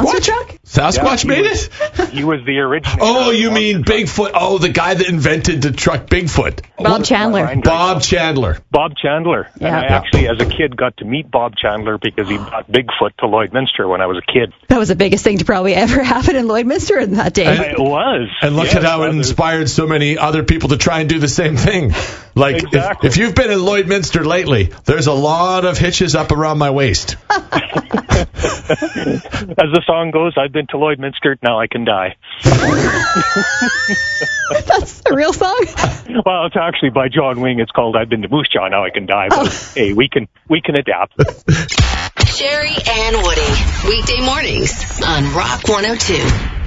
monster truck? Sasquatch made it? He was the original. Oh, you mean Bigfoot? Oh, the guy that invented the truck Bigfoot. Bob Chandler. Bob Chandler. Bob Chandler. Yeah. And I actually, as a kid, got to meet Bob Chandler because he brought Bigfoot to Lloydminster when I was a kid. That was the biggest thing to probably ever happen in Lloydminster in that day. It was. And look at how it inspired so many other people to try and do the same thing. Like, Exactly. if you've been in Lloydminster lately, there's a lot of hitches up around my waist. As the song goes, I've been to Lloydminster, now I can die. That's a real song? Well, it's actually by John Wing. It's called I've Been to Moose Jaw, Now I Can Die. But hey, we can adapt. Sherry and Woody, weekday mornings on Rock 102.